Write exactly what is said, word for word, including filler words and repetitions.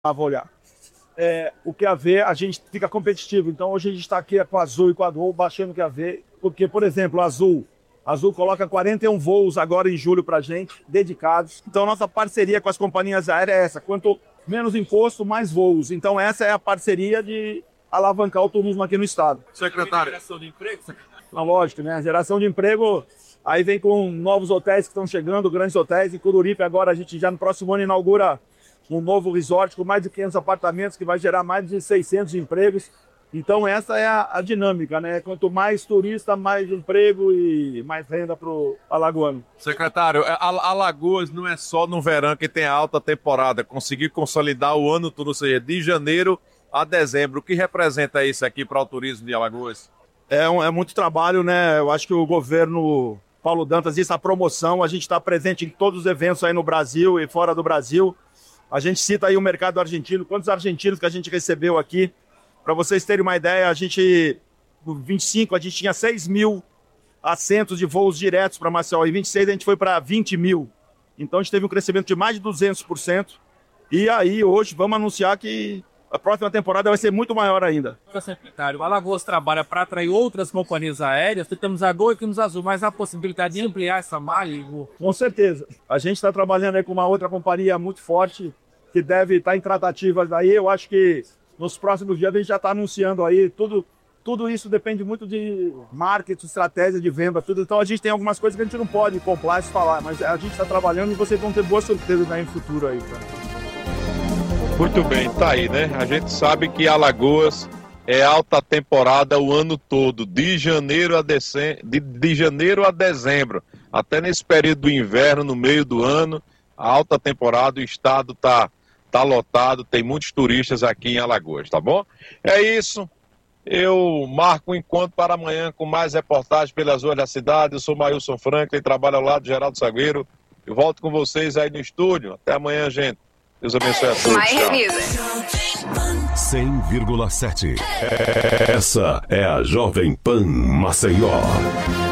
Vou olhar. É, o Q A V, a gente fica competitivo. Então, hoje a gente está aqui com a Azul e com a Gol, baixando o Q A V. Porque, por exemplo, a Azul, a Azul coloca quarenta e um voos agora em julho para a gente, dedicados. Então, nossa parceria com as companhias aéreas é essa. Quanto menos imposto, mais voos. Então, essa é a parceria de alavancar o turismo aqui no estado. Secretário. Geração de emprego? Na lógica, né? A geração de emprego, aí vem com novos hotéis que estão chegando, grandes hotéis. Em Coruripe, agora a gente já no próximo ano inaugura um novo resort com mais de quinhentos apartamentos que vai gerar mais de seiscentos empregos. Então essa é a, a dinâmica, né? Quanto mais turista, mais emprego e mais renda para o alagoano. Secretário, Alagoas não é só no verão que tem a alta temporada. Conseguir consolidar o ano todo, ou seja, de janeiro a dezembro. O que representa isso aqui para o turismo de Alagoas? É, um, é muito trabalho, né? Eu acho que o governo Paulo Dantas, isso, a promoção, a gente está presente em todos os eventos aí no Brasil e fora do Brasil. A gente cita aí o mercado argentino, quantos argentinos que a gente recebeu aqui. Para vocês terem uma ideia, a gente, no vinte e cinco, a gente tinha seis mil assentos de voos diretos para Maceió. Em vinte e seis, a gente foi para vinte mil. Então, a gente teve um crescimento de mais de duzentos por cento. E aí, hoje, vamos anunciar que a próxima temporada vai ser muito maior ainda. Secretário, o Alagoas trabalha para atrair outras companhias aéreas. Temos a Gol e temos a Azul, mas há possibilidade de ampliar essa malha, Igor? Com certeza. A gente está trabalhando aí com uma outra companhia muito forte, que deve estar em tratativas aí. Eu acho que nos próximos dias a gente já está anunciando aí. Tudo, tudo isso depende muito de marketing, estratégia de venda, tudo. Então a gente tem algumas coisas que a gente não pode comprar e falar, mas a gente está trabalhando e vocês vão ter boas surpresas aí no futuro aí. Tá? Muito bem, tá aí, né? A gente sabe que Alagoas é alta temporada o ano todo, de janeiro a, decem... de, de janeiro a dezembro. Até nesse período do inverno, no meio do ano, a alta temporada, o estado está tá lotado, tem muitos turistas aqui em Alagoas, tá bom? É isso, eu marco um encontro para amanhã com mais reportagens pelas ruas da cidade. Eu sou Mailson Franklin, trabalho ao lado de Geraldo Salgueiro. Eu volto com vocês aí no estúdio. Até amanhã, gente. Deus abençoe a todos. cem vírgula sete. Essa é a Jovem Pan Maceió.